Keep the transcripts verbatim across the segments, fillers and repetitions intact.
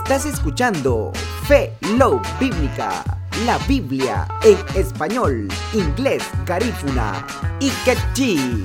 Estás escuchando Fe Love Bíblica, la Biblia en español, inglés, garífuna y quechí.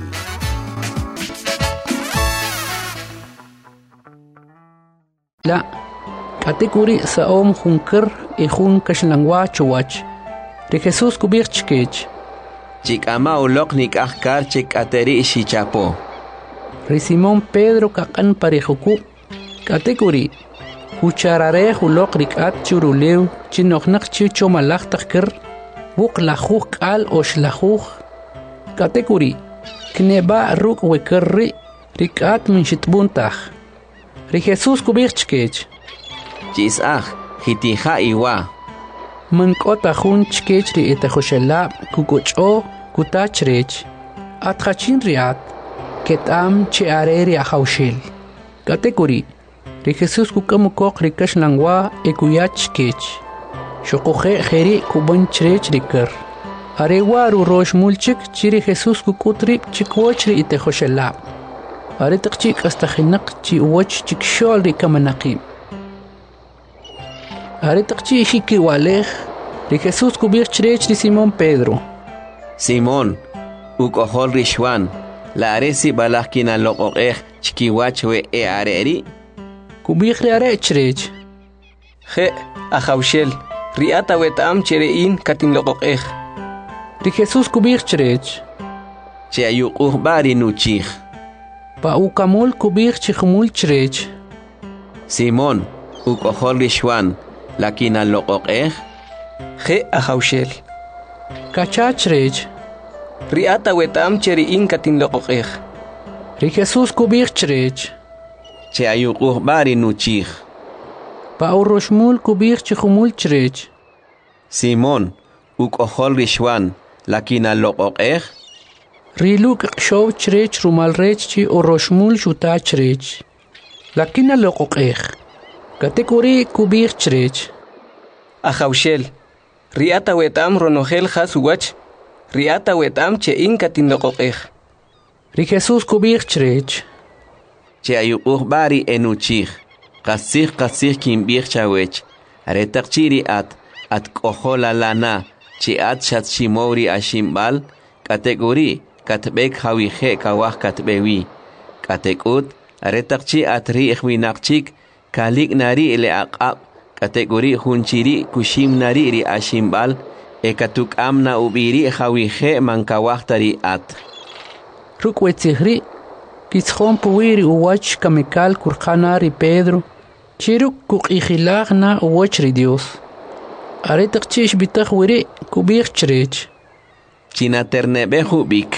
La categoría saom junker y jun kashlangwa chuwach. De Jesús kubir chkech. Chikama uloknik ahkar chik ateri shichapo. Re Simón Pedro kakan parejuku. Categoría Hucharare hulok rikat churuleu chinoknak chicho malak takir. Buk lajuk al osh lajuk. Categoría Kneba ruk wekerri rikat min shitbuntach. Re Jesús kubir chkech. Chisah hitija iwa. Man kota hun chkech ri etahoshelab kukucho kutachrech. Atkhachin riat ketam che areri ahaushel. Categoría Re Jesús kukamukok rikash langwa ekuyach kech. Shokoje jeri kuban chrech rikar. Arewa ru rosh mulchik chiri Jesús kukutri chikwochri itehoshelab. Are takchik hasta khinak chi woch chik shol rikamanaqim. Are takchi shiki walej. Re Jesús kubir chrech ri Simón Pedro. Simón, ukohol rishwan. La aresi balakina loqoqej chikiwach we e areri. Kubir re chrech. Je ahaushel. Riata wetam cherein katin loqoqej. Re Jesús kubir chrech. Che ayukuh bari nuchich. Pa ukamul kubir chikhmul chrech. Simón, ukohol rishwan. Lakina loqoqej. Je ahaushel. Kachachrech. Riata wetam cherein katin loqoqej. Re Jesús kubir chrech. Che ayukuh bari nuchich. Pa uroshmul kubir chikhmul chrech. Simón, ukohol rishwan. Lakina loqoqej. Riluk kshow chrech rumal rech chi uroshmul shuta chrech. Lakina loqoqej. Categoría kubir chrech. Ahaushel. Riata wetam ronogel hasuwach. Riata wetam chein katin loqoqej. Re Jesús kubir chrech. Che ayukuh bari enuchich. Qasih qasih kimbir chawech. Aretak chiri at. At kohola lana. Chi at shat shimori ashimbal. Categoría katbek hawije kawah katbewi. Katekut. Aretak chi at riich winakchik. Kalik nari le aqab. Categoría hunchiri kushim nari ri ashimbal. Ekatuk amna ubiri hawije mankawahtari at. Rukwetihri. Kitzhon puwiri uwach kamikal kurkhanari Pedro. Chiruk kukihilagna uwach ri Dios. Aretak chish bitach wiri kubir chrech. Chinaternebe bik.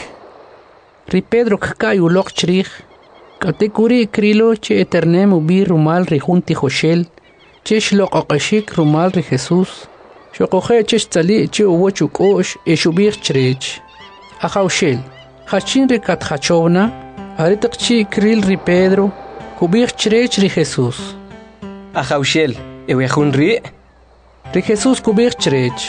Ri Pedro kkai ulok chrich. Categoría krilo che eternem ubir rumal ri junti joshel. Chesh loqaqashik rumal ri Jesús. Shokoje chesh tali che uwach ukosh eshubir chrech. Ahaushel. Hachin ri katkhachovna. Aretak chi kril ri Pedro. Kubir chrech ri Jesús. Ahaushel. Ewejun ri. Ri Jesús kubir chrech.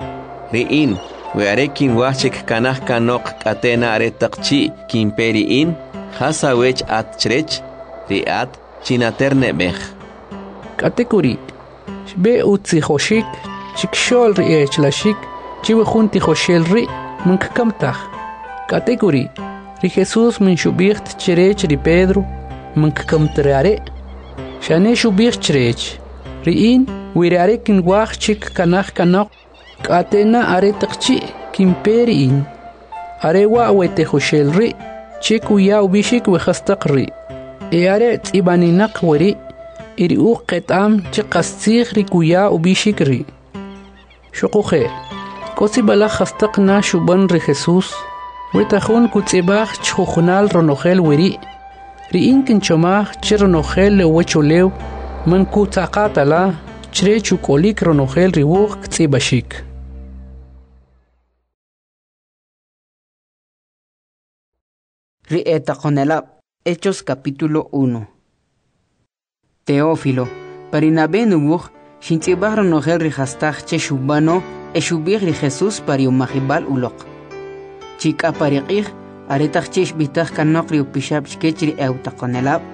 Riin. Wearekin wachik kanah kanok katena aretak chi kimperiin. Hasawech at chrech. Riat chinaternebech. Categoría Shbe utzi hoshik. Chikshol ri echlashik. Chiwe junti hoshel ri. Munkakamtach. Categoría Ri Jesús min shubirt chrech ri Pedro. Munkakamtrare. Shane shubir chrech. Riin wirare kin wach chik kanach kanok. Katena aretak chi kimperiin. Arewa wete hoshel ri. Chiku ya ubishik wehastak ri. E are tibaninak wari. Iri u qetam chiqastig ri kuya ubishik ri. Shokuje. Kosi bala hastak na shuban ri Jesús. Wetahun kutzibach chujunal ronogel wiri. Ri inkin chomach chironogel le wechulew. Man kutzaqatala. Chre chukolik ronogel ri wuq ktzibashik. Rieta Conelab, Hechos capítulo uno. Teófilo, Parinabé nubuj, Shintibar nogel rihastach che shubano, e shubir ri Jesús pari umahibal ulok. Chika pariqih, aretach chesh bitach kanok ri upishab shkechri eutakonelab,